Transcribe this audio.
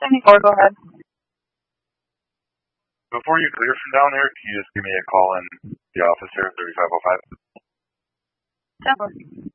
94, go ahead. Before you clear from down there, can you just give me a call in the office here, 3505? 10-4.